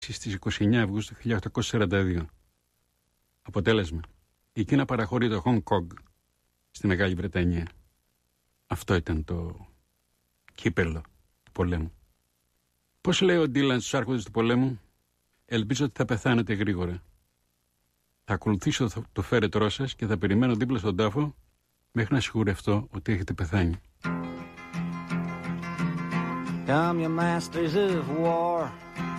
στις 29 Αυγούστου 1842. Αποτέλεσμα. Η Κίνα παραχωρεί το Χονγκ Κονγκ στη Μεγάλη Βρετανία. Αυτό ήταν το κύπελλο του πολέμου. Πώς λέει ο Ντίλαν στους άρχοντες του πολέμου? Ελπίζω ότι θα πεθάνετε γρήγορα. Θα ακολουθήσω το φέρετρό σας και θα περιμένω δίπλα στον τάφο μέχρι να σιγουρευτώ ότι έχετε πεθάνει. Come, you masters of war,